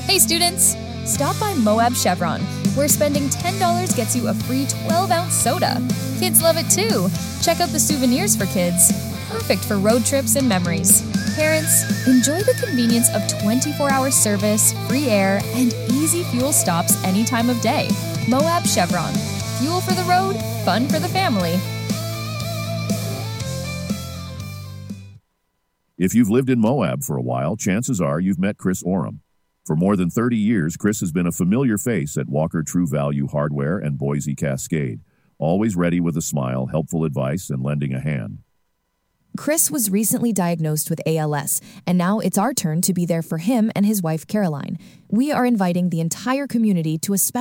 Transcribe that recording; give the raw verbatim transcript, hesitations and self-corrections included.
Hey students, stop by Moab Chevron, where spending ten dollars gets you a free twelve ounce soda. Kids love it too. Check out the souvenirs for kids. Perfect for road trips and memories. Parents, enjoy the convenience of twenty-four hour service, free air, and easy fuel stops any time of day. Moab Chevron. Fuel for the road, fun for the family. If you've lived in Moab for a while, chances are you've met Chris Oram. For more than thirty years, Chris has been a familiar face at Walker True Value Hardware and Boise Cascade, always ready with a smile, helpful advice, and lending a hand. Chris was recently diagnosed with A L S, and now it's our turn to be there for him and his wife, Caroline. We are inviting the entire community to a special